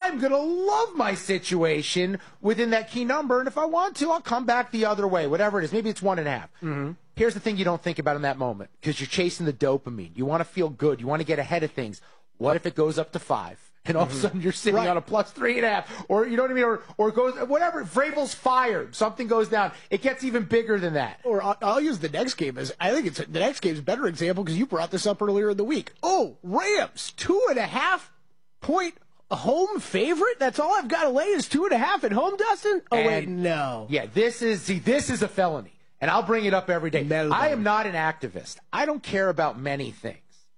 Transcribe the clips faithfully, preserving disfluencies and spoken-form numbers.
I'm going to love my situation within that key number. And if I want to, I'll come back the other way, whatever it is. Maybe it's one and a half. Mm-hmm. Here's the thing you don't think about in that moment, because you're chasing the dopamine. You want to feel good. You want to get ahead of things. What if it goes up to five? And all mm-hmm. of a sudden you're sitting right. on a plus three and a half, or you know what I mean, or or it goes whatever. Vrabel's fired, something goes down. It gets even bigger than that. Or I'll, I'll use the next game as I think it's the next game is a better example because you brought this up earlier in the week. Oh, Rams two and a half point home favorite. That's all I've got to lay is two and a half at home, Dustin. Oh and, wait, no. Yeah, this is see, this is a felony, and I'll bring it up every day. Melbourne. I am not an activist. I don't care about many things,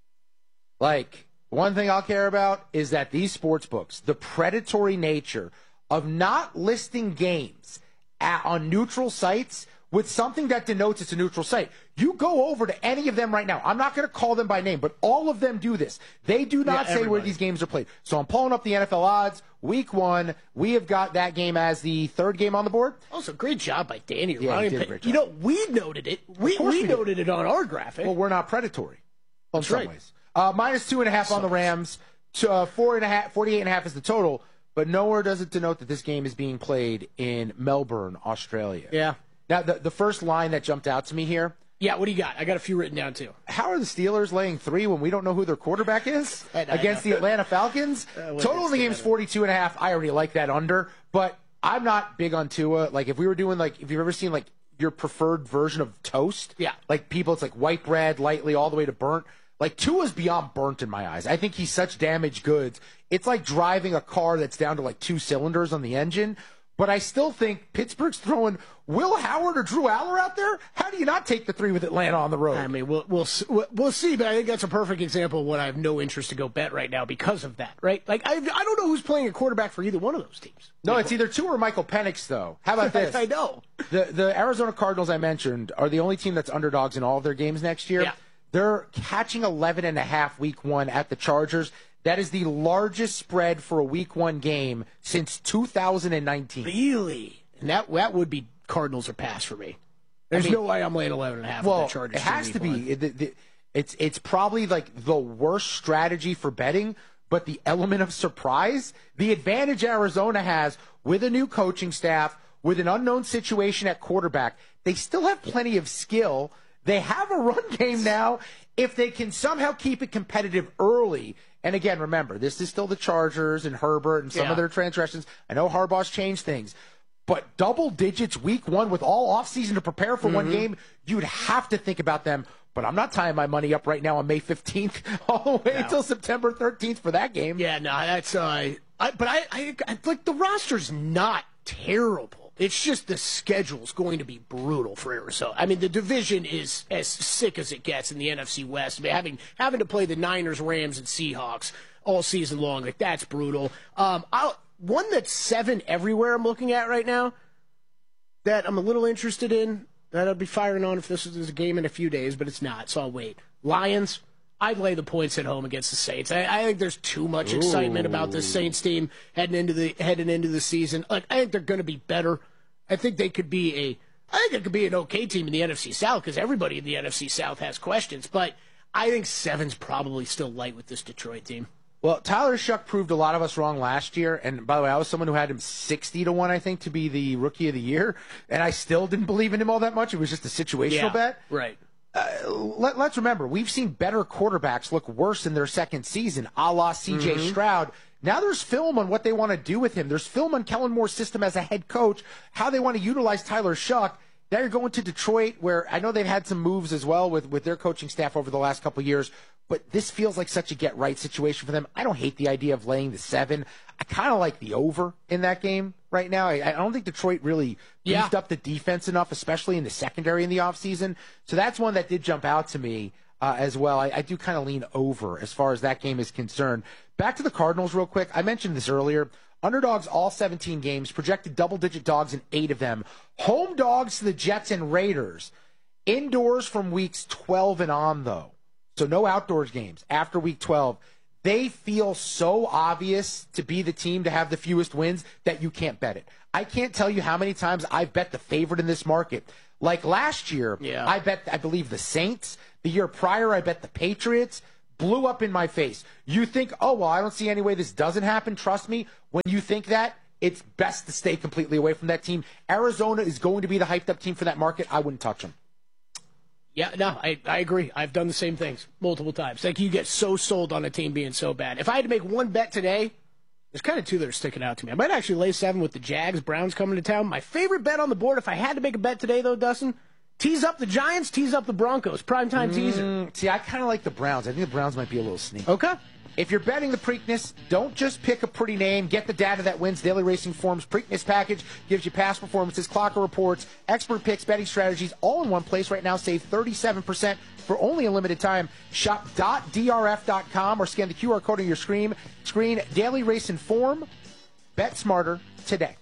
like. One thing I'll care about is that these sports books, the predatory nature of not listing games at, on neutral sites with something that denotes it's a neutral site. You go over to any of them right now. I'm not going to call them by name, but all of them do this. They do not yeah, say where these games are played. So I'm pulling up the N F L odds. Week one, we have got that game as the third game on the board. Also, great job by Danny. Yeah, he did a great job. You know, we noted it. We, we, we noted it on our graphic. Well, we're not predatory in That's some right. ways. Uh, minus two and a half on the Rams. To, uh, four and a half, forty-eight and a half is the total. But nowhere does it denote that this game is being played in Melbourne, Australia. Yeah. Now, the, the first line that jumped out to me here. Yeah, what do you got? I got a few written down, too. How are the Steelers laying three when we don't know who their quarterback is I, I against know. the Atlanta Falcons? Uh, total in the game is forty-two and a half. I already like that under. But I'm not big on Tua. Like, if we were doing, like, if you've ever seen, like, your preferred version of toast. Yeah. Like, people, it's like white bread, lightly, all the way to burnt. Like, Tua's beyond burnt in my eyes. I think he's such damaged goods. It's like driving a car that's down to, like, two cylinders on the engine. But I still think Pittsburgh's throwing Will Howard or Drew Aller out there. How do you not take the three with Atlanta on the road? I mean, we'll we'll we'll see, but I think that's a perfect example of what I have no interest to go bet right now because of that, right? Like, I I don't know who's playing a quarterback for either one of those teams. No, it's either Tua or Michael Penix, though. How about this? I know. The, the Arizona Cardinals I mentioned are the only team that's underdogs in all of their games next year. Yeah. They're catching eleven and a half week one at the Chargers. That is the largest spread for a week one game since two thousand nineteen. Really? And that that would be Cardinals or pass for me. There's I mean, no way I'm laying eleven and a half well, with the Chargers. It has to be. It, it, it's, it's probably like the worst strategy for betting, but the element of surprise, the advantage Arizona has with a new coaching staff, with an unknown situation at quarterback, they still have plenty of skill. They have a run game now. If they can somehow keep it competitive early, and again, remember, this is still the Chargers and Herbert and some yeah. of their transgressions. I know Harbaugh's changed things, but double digits week one with all offseason to prepare for mm-hmm. one game, you'd have to think about them. But I'm not tying my money up right now on May fifteenth all the way no. until September thirteenth for that game. Yeah, no, that's uh, I, but I, I, I like the roster's not terrible. It's just the schedule's going to be brutal for Arizona. I mean, the division is as sick as it gets in the N F C West. I mean, having having to play the Niners, Rams, and Seahawks all season long, like that's brutal. Um, I'll, one that's seven everywhere I'm looking at right now that I'm a little interested in, that I'll be firing on if this is a game in a few days, but it's not, so I'll wait. Lions, I'd lay the points at home against the Saints. I, I think there's too much excitement Ooh. about this Saints team heading into the heading into the season. Like, I think they're going to be better. I think they could be a. I think it could be an okay team in the N F C South because everybody in the N F C South has questions. But I think seven's probably still light with this Detroit team. Well, Tyler Shuck proved a lot of us wrong last year. And by the way, I was someone who had him sixty to one, I think, to be the rookie of the year. And I still didn't believe in him all that much. It was just a situational yeah, bet. Right. Uh, let, let's remember, we've seen better quarterbacks look worse in their second season, a la C J mm-hmm. Stroud. Now there's film on what they want to do with him. There's film on Kellen Moore's system as a head coach, how they want to utilize Tyler Shuck. Now you're going to Detroit, where I know they've had some moves as well with, with their coaching staff over the last couple of years, but this feels like such a get-right situation for them. I don't hate the idea of laying the seven. I kind of like the over in that game right now. I, I don't think Detroit really beefed yeah. up the defense enough, especially in the secondary in the offseason. So that's one that did jump out to me uh, as well. I, I do kind of lean over as far as that game is concerned. Back to the Cardinals real quick. I mentioned this earlier. Underdogs all seventeen games, projected double-digit dogs in eight of them. Home dogs to the Jets and Raiders. Indoors from weeks twelve and on, though. So no outdoors games after week twelve. They feel so obvious to be the team to have the fewest wins that you can't bet it. I can't tell you how many times I've bet the favorite in this market. Like last year, yeah. I bet, I believe, the Saints. The year prior, I bet the Patriots. blew up in my face. You think, oh, well, I don't see any way this doesn't happen. Trust me, when you think that, it's best to stay completely away from that team. Arizona is going to be the hyped-up team for that market. I wouldn't touch them. Yeah, no, I, I agree. I've done the same things multiple times. Like, you get so sold on a team being so bad. If I had to make one bet today, there's kind of two that are sticking out to me. I might actually lay seven with the Jags. Browns coming to town. My favorite bet on the board, if I had to make a bet today, though, Dustin, tease up the Giants, tease up the Broncos. Primetime mm, teaser. See, I kind of like the Browns. I think the Browns might be a little sneaky. Okay. If you're betting the Preakness, don't just pick a pretty name. Get the data that wins. Daily Racing Form's Preakness package gives you past performances, clocker reports, expert picks, betting strategies, all in one place right now. Save thirty-seven percent for only a limited time. Shop dot d r f dot com or scan the Q R code on your screen. Screen Daily Racing Form. Bet smarter today.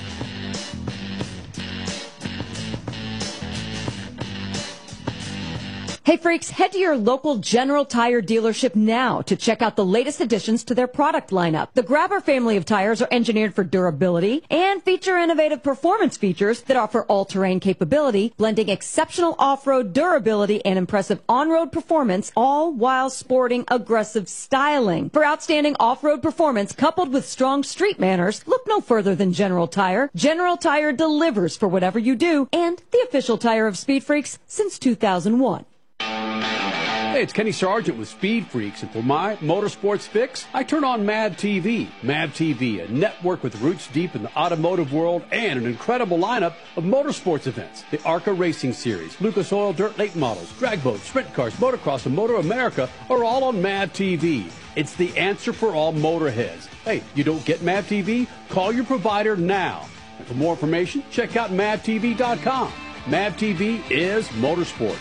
Hey freaks, head to your local General Tire dealership now to check out the latest additions to their product lineup. The Grabber family of tires are engineered for durability and feature innovative performance features that offer all-terrain capability, blending exceptional off-road durability and impressive on-road performance, all while sporting aggressive styling. For outstanding off-road performance coupled with strong street manners, look no further than General Tire. General Tire delivers for whatever you do, and the official tire of Speed Freaks since two thousand one. Hey, it's Kenny Sargent with Speed Freaks, and for my motorsports fix, I turn on M A V T V. M A V T V, a network with roots deep in the automotive world and an incredible lineup of motorsports events. The ARCA Racing Series, Lucas Oil Dirt Lake models, drag boats, sprint cars, motocross, and Motor America are all on M A V T V. It's the answer for all motorheads. Hey, you don't get M A V T V? Call your provider now. And for more information, check out M A V T V dot com. M A V T V is motorsports.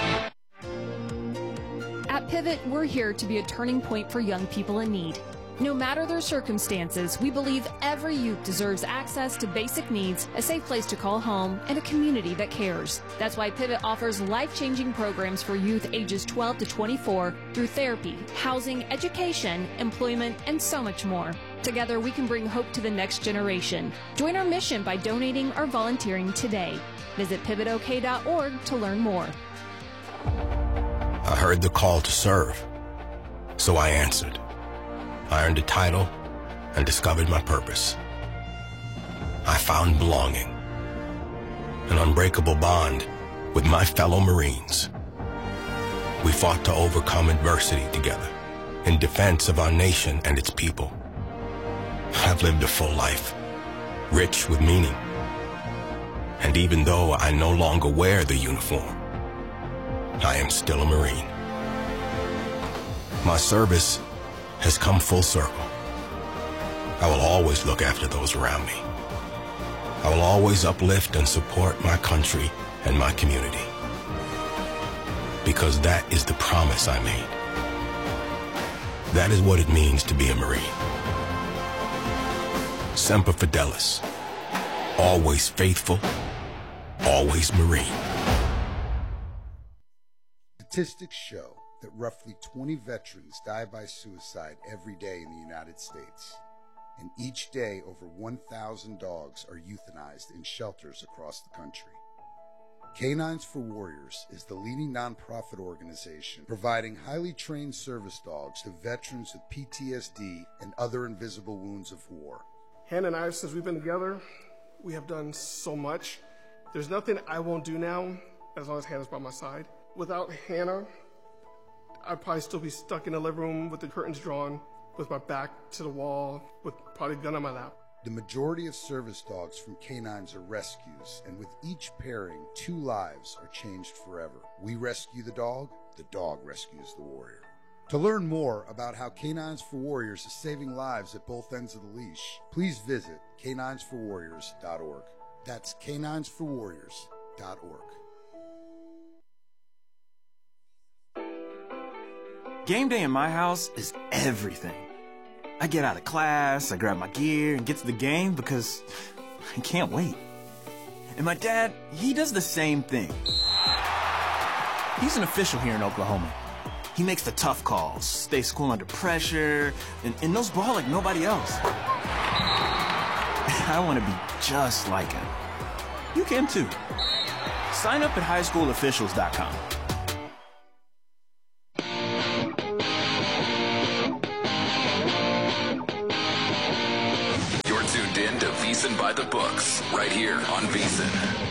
At Pivot, we're here to be a turning point for young people in need. No matter their circumstances, we believe every youth deserves access to basic needs, a safe place to call home, and a community that cares. That's why Pivot offers life-changing programs for youth ages twelve to twenty-four through therapy, housing, education, employment, and so much more. Together, we can bring hope to the next generation. Join our mission by donating or volunteering today. Visit pivot o k dot org to learn more. I heard the call to serve, so I answered. I earned a title and discovered my purpose. I found belonging, an unbreakable bond with my fellow Marines. We fought to overcome adversity together in defense of our nation and its people. I've lived a full life, rich with meaning. And even though I no longer wear the uniform, I am still a Marine. My service has come full circle. I will always look after those around me. I will always uplift and support my country and my community. Because that is the promise I made. That is what it means to be a Marine. Semper Fidelis. Always faithful, always Marine. Statistics show that roughly twenty veterans die by suicide every day in the United States. And each day, over one thousand dogs are euthanized in shelters across the country. Canines for Warriors is the leading nonprofit organization providing highly trained service dogs to veterans with P T S D and other invisible wounds of war. Hannah and I, since we've been together, we have done so much. There's nothing I won't do now as long as Hannah's by my side. Without Hannah, I'd probably still be stuck in the living room with the curtains drawn, with my back to the wall, with probably a gun on my lap. The majority of service dogs from canines are rescues, and with each pairing, two lives are changed forever. We rescue the dog, the dog rescues the warrior. To learn more about how Canines for Warriors is saving lives at both ends of the leash, please visit canines for warriors dot org. That's canines for warriors dot org. Game day in my house is everything. I get out of class, I grab my gear, and get to the game because I can't wait. And my dad, he does the same thing. He's an official here in Oklahoma. He makes the tough calls, stays cool under pressure, and, and knows ball like nobody else. I want to be just like him. You can too. Sign up at high school officials dot com. into VSiN by the Books, right here on VSiN.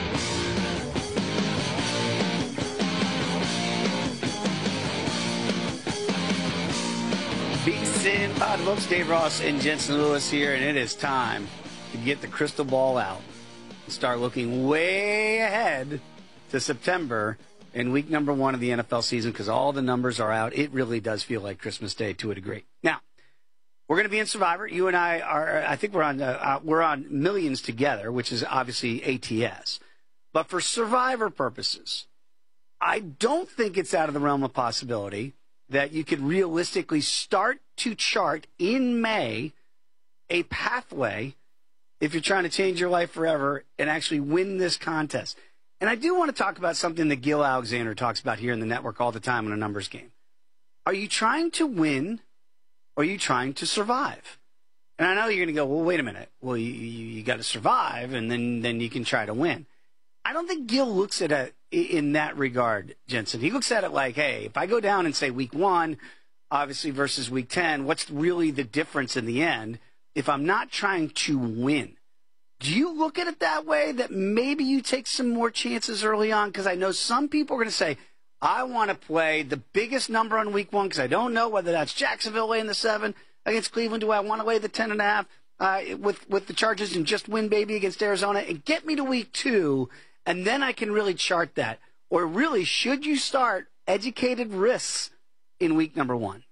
VSiN by the Books, Dave Ross and Jensen Lewis here, and it is time to get the crystal ball out and start looking way ahead to September in week number one of the N F L season, because all the numbers are out. It really does feel like Christmas Day to a degree. Now, we're going to be in Survivor. You and I are, I think we're on, uh, we're on Millions together, which is obviously A T S. But for Survivor purposes, I don't think it's out of the realm of possibility that you could realistically start to chart in May a pathway if you're trying to change your life forever and actually win this contest. And I do want to talk about something that Gil Alexander talks about here in the network all the time in a numbers game. Are you trying to win, or are you trying to survive? And I know you're going to go, well, wait a minute. Well, you, you, you got to survive, and then, then you can try to win. I don't think Gil looks at it in that regard, Jensen. He looks at it like, hey, if I go down and say week one, obviously, versus week ten, what's really the difference in the end if I'm not trying to win? Do you look at it that way, that maybe you take some more chances early on? Because I know some people are going to say, I want to play the biggest number on week one because I don't know whether that's Jacksonville laying the seven against Cleveland. Do I want to lay the ten and a half uh, with, with the Chargers and just win, baby, against Arizona and get me to week two, and then I can really chart that? Or really, should you start educated risks in week number one?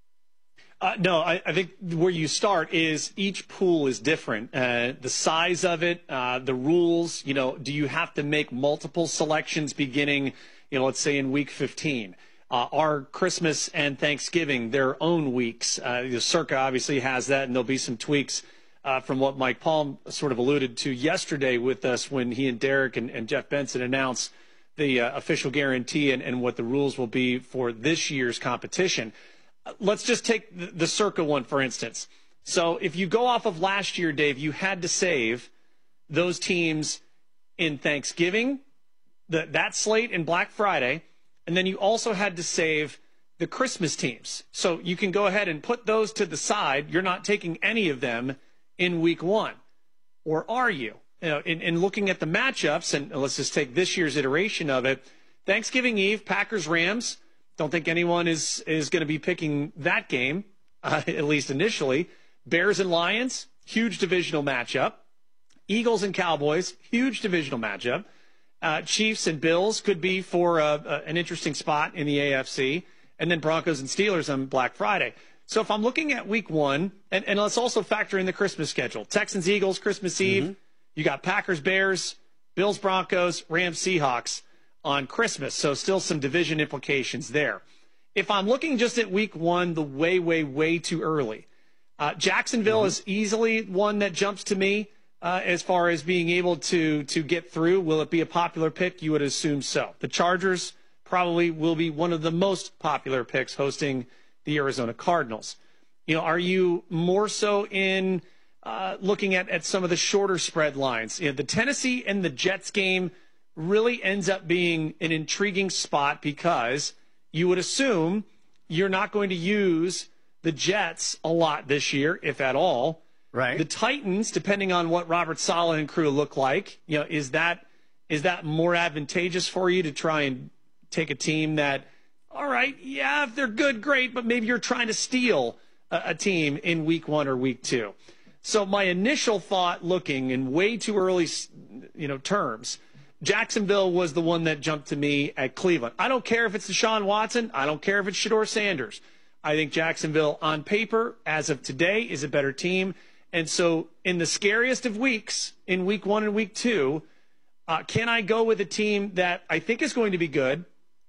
Uh, no, I, I think where you start is each pool is different. Uh, the size of it, uh, the rules, you know, do you have to make multiple selections beginning, you know, let's say in week fifteen? Uh, are Christmas and Thanksgiving their own weeks? Uh, the Circa obviously has that, and there'll be some tweaks uh, from what Mike Palm sort of alluded to yesterday with us when he and Derek and, and Jeff Benson announced the uh, official guarantee and, and what the rules will be for this year's competition. Let's just take the, the Circa one, for instance. So if you go off of last year, Dave, you had to save those teams in Thanksgiving, the, that slate and Black Friday, and then you also had to save the Christmas teams. So you can go ahead and put those to the side. You're not taking any of them in week one. Or are you? You know, in, in looking at the matchups, and let's just take this year's iteration of it, Thanksgiving Eve, Packers-Rams, don't think anyone is, is going to be picking that game, uh, at least initially. Bears and Lions, huge divisional matchup. Eagles and Cowboys, huge divisional matchup. Uh, Chiefs and Bills could be for uh, uh, an interesting spot in the A F C. And then Broncos and Steelers on Black Friday. So if I'm looking at week one, and, and let's also factor in the Christmas schedule. Texans, Eagles, Christmas Eve. Mm-hmm. You got Packers, Bears, Bills, Broncos, Rams, Seahawks on Christmas. So still some division implications there. If I'm looking just at week one, the way, way, way too early, uh, Jacksonville mm-hmm. is easily one that jumps to me uh, as far as being able to, to get through. Will it be a popular pick? You would assume so. The Chargers probably will be one of the most popular picks hosting the Arizona Cardinals. You know, are you more so in uh, looking at, at some of the shorter spread lines? You know, the Tennessee and the Jets game really ends up being an intriguing spot because you would assume you're not going to use the Jets a lot this year, if at all. Right. The Titans, depending on what Robert Saleh and crew look like, you know, is that is that more advantageous for you to try and take a team that, all right, yeah, if they're good, great, but maybe you're trying to steal a, a team in week one or week two. So my initial thought, looking in way too early, you know, terms, Jacksonville was the one that jumped to me at Cleveland. I don't care if it's Deshaun Watson. I don't care if it's Shedeur Sanders. I think Jacksonville, on paper, as of today, is a better team. And so in the scariest of weeks, in week one and week two, uh, can I go with a team that I think is going to be good?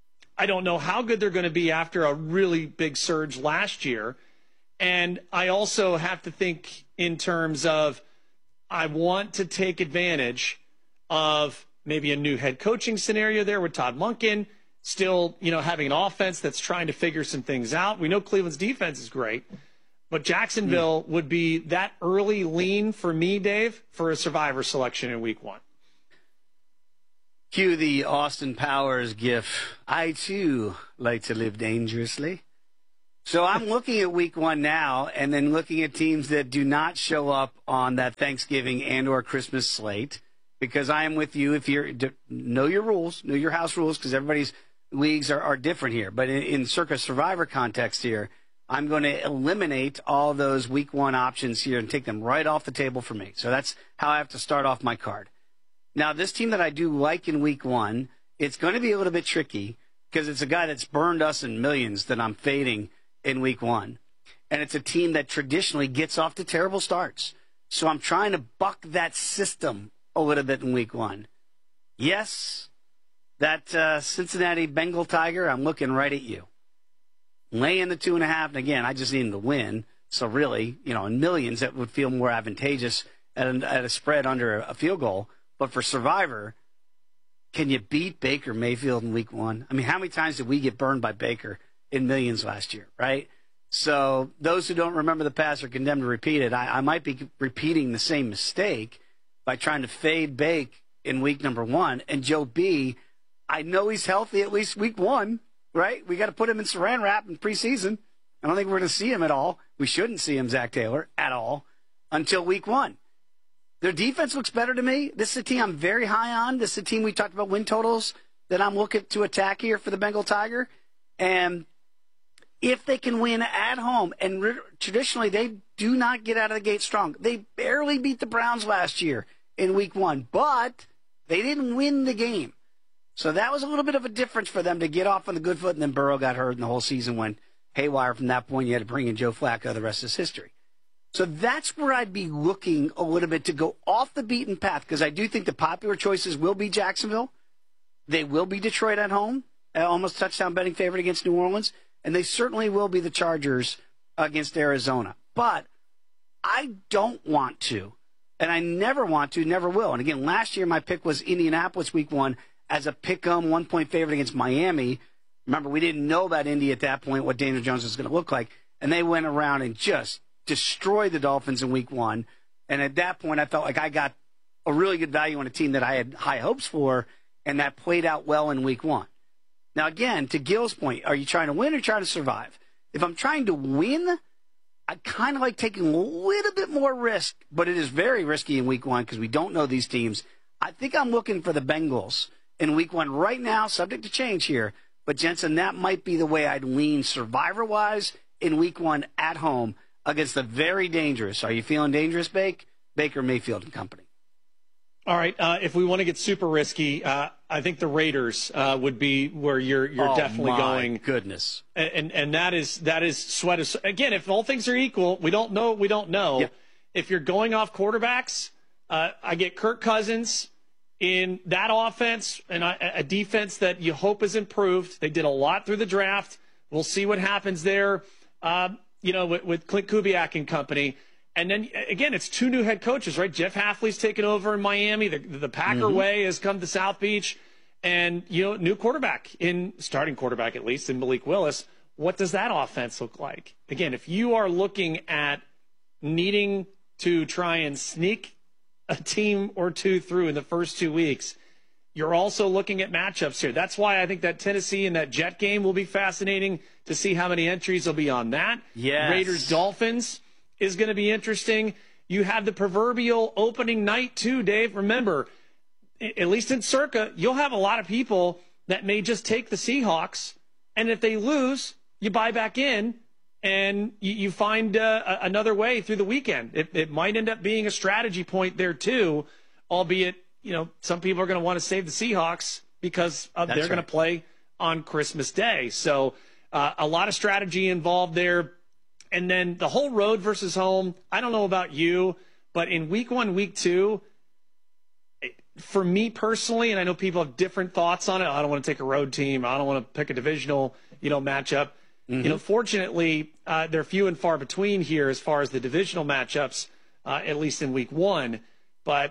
I don't know how good they're going to be after a really big surge last year. And I also have to think in terms of I want to take advantage of maybe a new head coaching scenario there with Todd Monken, still, you know, having an offense that's trying to figure some things out. We know Cleveland's defense is great, but Jacksonville mm. would be that early lean for me, Dave, for a survivor selection in week one. Cue the Austin Powers gif. I, too, like to live dangerously. So I'm looking at week one now and then looking at teams that do not show up on that Thanksgiving and or Christmas slate, because I am with you. If you're know your rules, know your house rules, because everybody's leagues are, are different here. But in, in Circa Survivor context here, I'm going to eliminate all those week one options here and take them right off the table for me. So that's how I have to start off my card. Now, this team that I do like in week one, it's going to be a little bit tricky because it's a guy that's burned us in millions that I'm fading in week one. And it's a team that traditionally gets off to terrible starts. So I'm trying to buck that system a little bit in week one. Yes, that uh, Cincinnati Bengal Tiger, I'm looking right at you. Laying the two and a half, and again, I just need him to win. So really, you know, in millions, that would feel more advantageous at a, at a spread under a field goal. But for Survivor, can you beat Baker Mayfield in week one? I mean, how many times did we get burned by Baker in millions last year, right? So those who don't remember the past are condemned to repeat it. I, I might be repeating the same mistake by trying to fade Bake in week number one. And Joe B, I know he's healthy at least week one, right? We got to put him in saran wrap in preseason. I don't think we're going to see him at all. We shouldn't see him, Zach Taylor, at all until week one. Their defense looks better to me. This is a team I'm very high on. This is a team we talked about win totals that I'm looking to attack here for the Bengal Tiger. And if they can win at home, and re- traditionally they do not get out of the gate strong. They barely beat the Browns last year in week one, but they didn't win the game. So that was a little bit of a difference for them to get off on the good foot, and then Burrow got hurt, and the whole season went haywire from that point. You had to bring in Joe Flacco. The rest is history. So that's where I'd be looking a little bit to go off the beaten path, because I do think the popular choices will be Jacksonville. They will be Detroit at home, almost touchdown betting favorite against New Orleans, and they certainly will be the Chargers against Arizona. But I don't want to, and I never want to, never will. And again, last year my pick was Indianapolis week one as a pick-em one-point favorite against Miami. Remember, we didn't know about Indy at that point, what Daniel Jones was going to look like, and they went around and just destroyed the Dolphins in week one. And at that point, I felt like I got a really good value on a team that I had high hopes for, and that played out well in week one. Now, again, to Gil's point, are you trying to win or trying to survive? If I'm trying to win, I kind of like taking a little bit more risk, but it is very risky in week one because we don't know these teams. I think I'm looking for the Bengals in week one right now, subject to change here. But, Jensen, that might be the way I'd lean survivor-wise in week one at home against the very dangerous. Are you feeling dangerous, Bake? Baker Mayfield and company. All right. Uh, if we want to get super risky, uh, I think the Raiders uh, would be where you're you're oh, definitely my going. Goodness. And, and and that is that is sweat of, again. If all things are equal, we don't know. We don't know. Yep. If you're going off quarterbacks, uh, I get Kirk Cousins in that offense and a, a defense that you hope is improved. They did a lot through the draft. We'll see what happens there. Uh, you know, with, with Clint Kubiak and company. And then, again, it's two new head coaches, right? Jeff Hafley's taken over in Miami. The, the Packer mm-hmm. way has come to South Beach. And, you know, new quarterback, in starting quarterback at least, in Malik Willis. What does that offense look like? Again, if you are looking at needing to try and sneak a team or two through in the first two weeks, you're also looking at matchups here. That's why I think that Tennessee and that Jet game will be fascinating to see how many entries will be on that. Yes. Raiders-Dolphins is going to be interesting. You have the proverbial opening night, too, Dave. Remember, at least in Circa, you'll have a lot of people that may just take the Seahawks, and if they lose, you buy back in, and you, you find uh, another way through the weekend. It, it might end up being a strategy point there, too, albeit, you know, some people are going to want to save the Seahawks because uh, they're right. going to play on Christmas Day. So uh, a lot of strategy involved there. And then the whole road versus home, I don't know about you, but in week one, week two, for me personally, and I know people have different thoughts on it. I don't want to take a road team. I don't want to pick a divisional, you know, matchup. Mm-hmm. You know, fortunately, uh, they're few and far between here as far as the divisional matchups, uh, at least in week one. But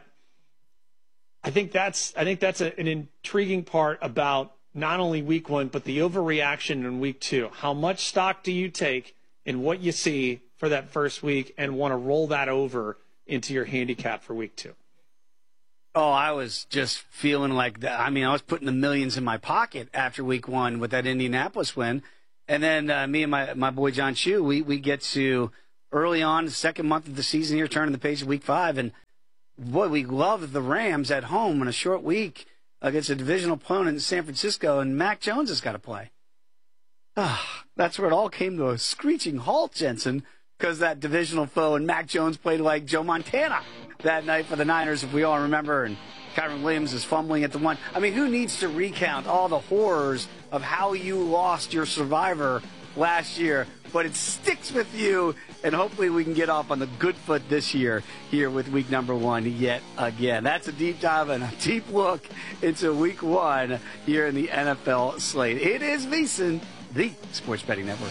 I think that's I think that's a, an intriguing part about not only week one, but the overreaction in week two. How much stock do you take in what you see for that first week and want to roll that over into your handicap for week two? Oh, I was just feeling like that. I mean, I was putting the millions in my pocket after week one with that Indianapolis win. And then uh, me and my, my boy John Chu, we, we get to early on, the second month of the season here, turning the page to week five. And, boy, we love the Rams at home in a short week against a divisional opponent in San Francisco, and Mac Jones has got to play. Ah, that's where it all came to a screeching halt, Jensen, because that divisional foe and Mac Jones played like Joe Montana that night for the Niners, if we all remember, and Kyron Williams is fumbling at the one. I mean, who needs to recount all the horrors of how you lost your survivor last year? But it sticks with you, and hopefully we can get off on the good foot this year here with week number one yet again. That's a deep dive and a deep look into week one here in the N F L slate. It is VSiN, the Sports Betting Network.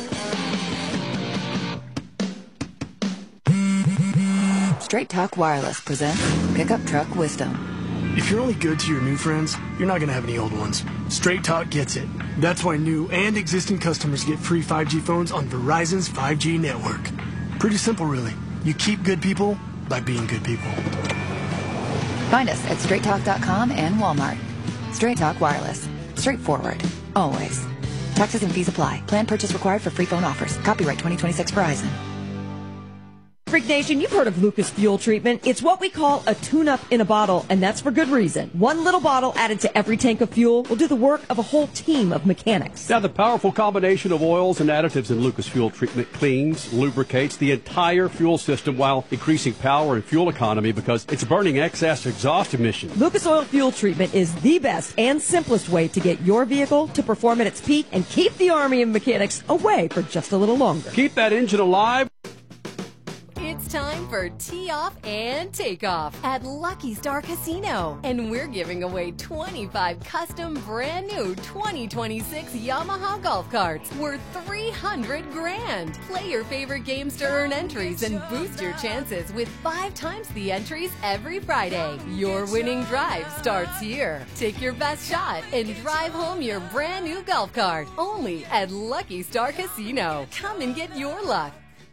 Straight Talk Wireless presents Pickup Truck Wisdom. If you're only good to your new friends, you're not going to have any old ones. Straight Talk gets it. That's why new and existing customers get free five G phones on Verizon's five G network. Pretty simple, really. You keep good people by being good people. Find us at straight talk dot com and Walmart. Straight Talk Wireless. Straightforward. Always. Taxes and fees apply. Plan purchase required for free phone offers. Copyright twenty twenty-six Verizon. Freak Nation, you've heard of Lucas Fuel Treatment. It's what we call a tune-up in a bottle, and that's for good reason. One little bottle added to every tank of fuel will do the work of a whole team of mechanics. Now, the powerful combination of oils and additives in Lucas Fuel Treatment cleans, lubricates the entire fuel system while increasing power and fuel economy because it's burning excess exhaust emissions. Lucas Oil Fuel Treatment is the best and simplest way to get your vehicle to perform at its peak and keep the army of mechanics away for just a little longer. Keep that engine alive. It's time for Tee Off and Takeoff at Lucky Star Casino. And we're giving away twenty-five custom brand new twenty twenty-six Yamaha golf carts worth three hundred grand. Play your favorite games to earn entries and boost your chances with five times the entries every Friday. Your winning drive starts here. Take your best shot and drive home your brand new golf cart. Only at Lucky Star Casino. Come and get your luck.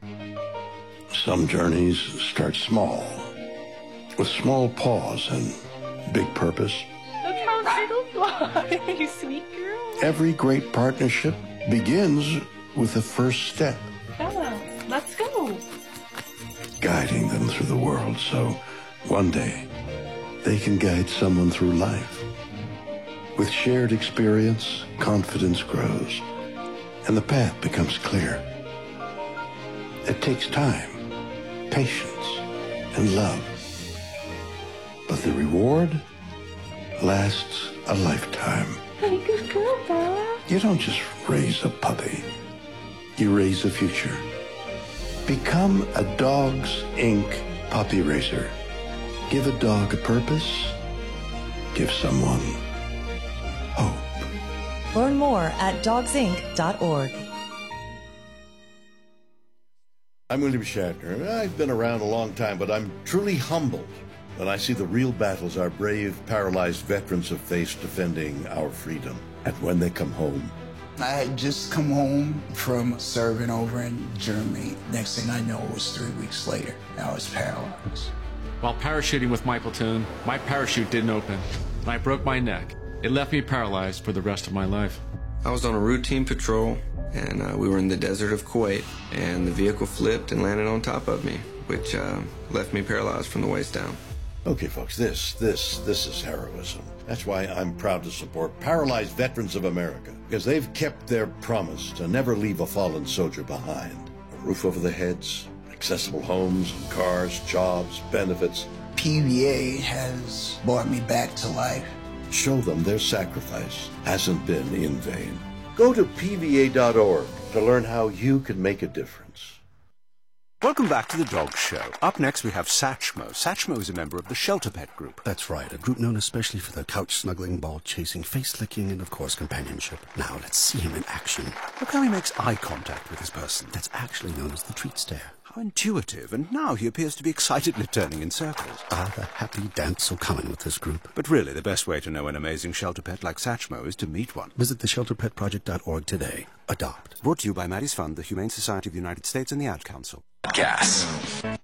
Some journeys start small, with small pause and big purpose. Look how little fly, you sweet girl. Every great partnership begins with the first step. Bella, let's go. Guiding them through the world so one day they can guide someone through life. With shared experience, confidence grows, and the path becomes clear. It takes time, patience, and love. But the reward lasts a lifetime. Hey, good girl, Bella. You don't just raise a puppy. You raise a future. Become a Dogs Incorporated puppy raiser. Give a dog a purpose. Give someone hope. Learn more at dogs inc dot org. I'm William Shatner. I've been around a long time, but I'm truly humbled when I see the real battles our brave, paralyzed veterans have faced defending our freedom. And when they come home. I had just come home from serving over in Germany. Next thing I know, it was three weeks later. I was paralyzed. While parachuting with my platoon, my parachute didn't open, and I broke my neck. It left me paralyzed for the rest of my life. I was on a routine patrol, and uh, we were in the desert of Kuwait, and the vehicle flipped and landed on top of me, which uh, left me paralyzed from the waist down. Okay, folks, this, this, this is heroism. That's why I'm proud to support Paralyzed Veterans of America, because they've kept their promise to never leave a fallen soldier behind. A roof over their heads, accessible homes, cars, jobs, benefits. P V A has brought me back to life. Show them their sacrifice hasn't been in vain. Go to P V A dot org to learn how you can make a difference. Welcome back to the Dog Show. Up next we have Satchmo. Satchmo is a member of the Shelter Pet Group. That's right, a group known especially for their couch-snuggling, ball-chasing, face-licking, and, of course, companionship. Now, let's see him in action. Look how he makes eye contact with his person. That's actually known as the treat stare. How intuitive, and now he appears to be excitedly turning in circles. Ah, the happy dance will come in with this group. But really, the best way to know an amazing shelter pet like Satchmo is to meet one. Visit the shelter pet project dot org today. Adopt. Brought to you by Maddie's Fund, the Humane Society of the United States, and the Ad Council. Gas.